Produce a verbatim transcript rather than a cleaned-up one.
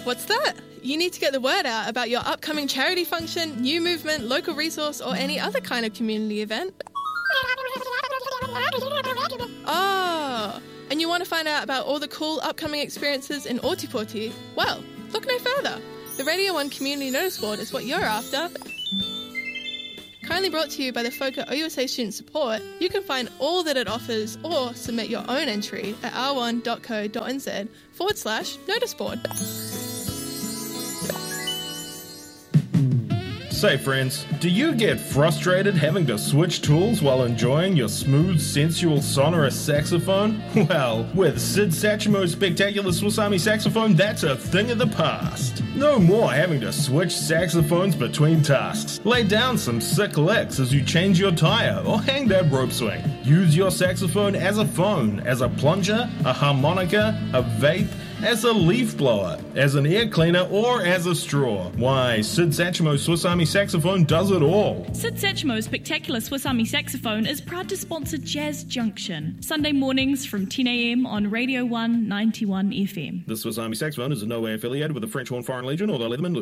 What's that? You need to get the word out about your upcoming charity function, new movement, local resource, or any other kind of community event. Oh, and you want to find out about all the cool upcoming experiences in Ōtepoti? Well, look no further. The Radio one Community Notice Board is what you're after. Kindly brought to you by the folk at O U S A Student Support, you can find all that it offers or submit your own entry at r one dot co dot n z forward slash notice board. Say friends, do you get frustrated having to switch tools while enjoying your smooth, sensual, sonorous saxophone? Well, with Sid Satchmo's spectacular Swiss Army saxophone, that's a thing of the past. No more having to switch saxophones between tasks. Lay down some sick licks as you change your tire or hang that rope swing. Use your saxophone as a phone, as a plunger, a harmonica, a vape, as a leaf blower, as an air cleaner, or as a straw. Why, Sid Satchmo's Swiss Army saxophone does it all. Sid Satchmo's spectacular Swiss Army saxophone is proud to sponsor Jazz Junction, Sunday mornings from ten a.m. on Radio one ninety-one F M. The Swiss Army saxophone is in no way affiliated with the French Horn Foreign Legion or the Leatherman Loop.